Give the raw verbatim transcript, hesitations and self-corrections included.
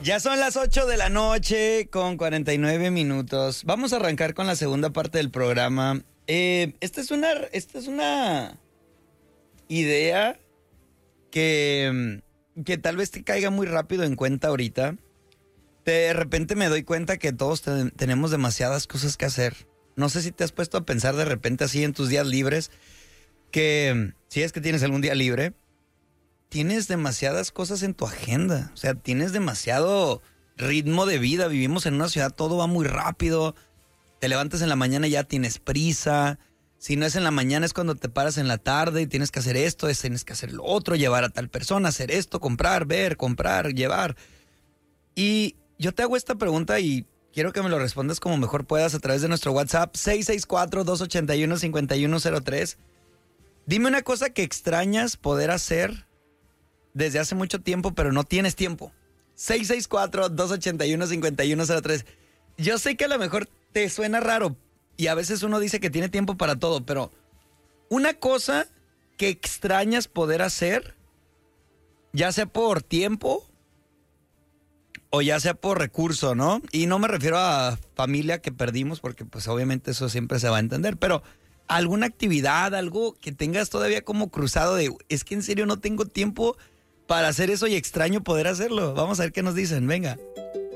Ya son las ocho de la noche con cuarenta y nueve minutos. Vamos a arrancar con la segunda parte del programa. Eh, esta es una, esta es una idea que, que tal vez te caiga muy rápido en cuenta ahorita. De repente me doy cuenta que todos te, tenemos demasiadas cosas que hacer. No sé si te has puesto a pensar de repente así en tus días libres, que si es que tienes algún día libre, tienes demasiadas cosas en tu agenda. O sea, tienes demasiado ritmo de vida. Vivimos en una ciudad, todo va muy rápido. Te levantas en la mañana y ya tienes prisa. Si no es en la mañana es cuando te paras en la tarde y tienes que hacer esto, es, tienes que hacer lo otro, llevar a tal persona, hacer esto, comprar, ver, comprar, llevar. Y yo te hago esta pregunta y quiero que me lo respondas como mejor puedas a través de nuestro WhatsApp seis seis cuatro, dos ocho uno, cinco uno cero tres. Dime una cosa que extrañas poder hacer desde hace mucho tiempo, pero no tienes tiempo. seis seis cuatro, dos ocho uno, cinco uno cero tres. Yo sé que a lo mejor te suena raro y a veces uno dice que tiene tiempo para todo, pero una cosa que extrañas poder hacer, ya sea por tiempo o ya sea por recurso, ¿no? Y no me refiero a familia que perdimos, porque pues obviamente eso siempre se va a entender, pero alguna actividad, algo que tengas todavía como cruzado de, es que en serio no tengo tiempo para hacer eso y extraño poder hacerlo. Vamos a ver qué nos dicen, venga.